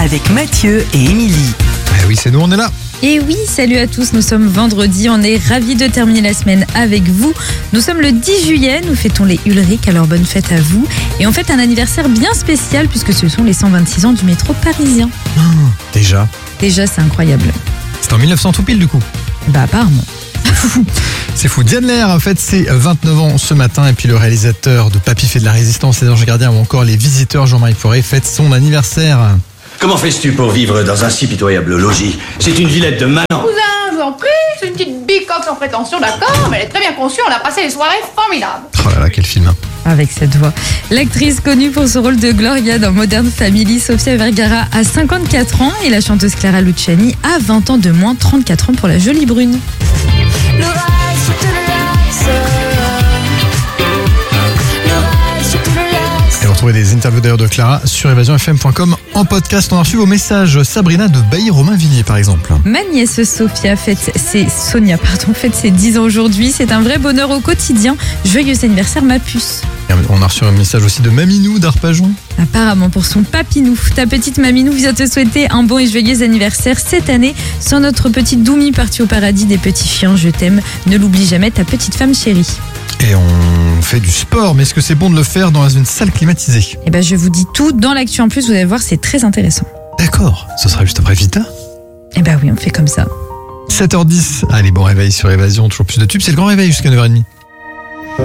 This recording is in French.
avec Mathieu et Émilie. Eh oui, c'est nous, on est là. Et oui, salut à tous, nous sommes vendredi, on est ravis de terminer la semaine avec vous. Nous sommes le 10 juillet, nous fêtons les Ulrich, alors bonne fête à vous. Et on fête un anniversaire bien spécial puisque ce sont les 126 ans du métro parisien. Déjà. Déjà, c'est incroyable. C'est en 1900 tout pile du coup. Bah apparemment. C'est fou. Diane Lair a fête ses 29 ans ce matin et puis le réalisateur de Papy fait de la résistance, les Anges Gardiens ou encore Les Visiteurs, Jean-Marie Poiré fête son anniversaire. Comment fais-tu pour vivre dans un si pitoyable logis? C'est une villette de manants. Cousin, je vous en prie, c'est une petite bicoque sans prétention, d'accord, mais elle est très bien conçue, on a passé des soirées formidables. Oh là là, quel film. Avec cette voix. L'actrice connue pour son rôle de Gloria dans Modern Family, Sofia Vergara, a 54 ans et la chanteuse Clara Luciani a 20 ans de moins, 34 ans pour la jolie brune. Et vous retrouvez des interviews d'ailleurs de Clara sur evasionfm.com en podcast. On a reçu vos messages. Sabrina de Bailly-Romainvilliers par exemple. Ma nièce Sonia fête ses 10 ans aujourd'hui. C'est un vrai bonheur au quotidien. Joyeux anniversaire ma puce. Et on a reçu un message aussi de Maminou d'Arpajon. Apparemment pour son papinou. Ta petite Maminou vient te souhaiter un bon et joyeux anniversaire cette année. Sans notre petite Doumi partie au paradis des petits chiens, je t'aime. Ne l'oublie jamais, ta petite femme chérie. Et on fait du sport, mais est-ce que c'est bon de le faire dans une salle climatisée? Eh ben je vous dis tout dans l'actu en plus, vous allez voir, c'est très intéressant. D'accord, ce sera juste après Vita. Eh ben oui, on fait comme ça. 7h10, allez, bon réveil sur Évasion, toujours plus de tubes, c'est le grand réveil jusqu'à 9h30.